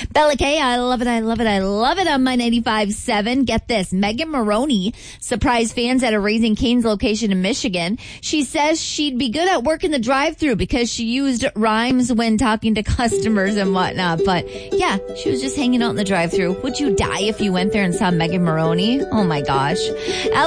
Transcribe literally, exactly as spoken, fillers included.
Bella K, I love it, I love it, I love it on my ninety-five point seven. Get this, Megan Maroney surprised fans at a Raising Cane's location in Michigan. She says she'd be good at working the drive-thru because she used rhymes when talking to customers and whatnot. But yeah, she was just hanging out in the drive-thru. Would you die if you went there and saw Megan Maroney? Oh my gosh.